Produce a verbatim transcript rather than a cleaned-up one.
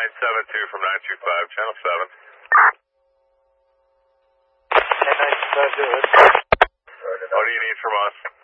nine seven two from nine two five, channel seven. nine two five, do it. What do you need from us?